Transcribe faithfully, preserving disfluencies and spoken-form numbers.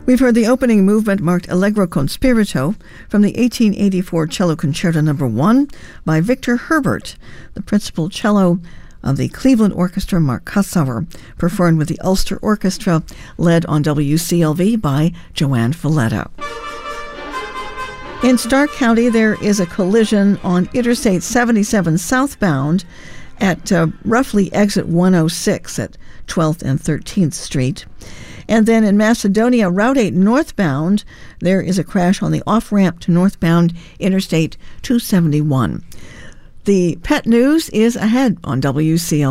We've heard the opening movement marked Allegro con Spirito from the eighteen eighty-four Cello Concerto Number one by Victor Herbert, the principal cello of the Cleveland Orchestra, Mark Kussauer, performed with the Ulster Orchestra, led on W C L V by Joanne Falletta. In Stark County, there is a collision on Interstate seventy-seven southbound at uh, roughly exit one oh six at twelfth and thirteenth Street. And then in Macedonia, Route eight northbound, there is a crash on the off-ramp to northbound Interstate two seventy-one. The pet news is ahead on W C L.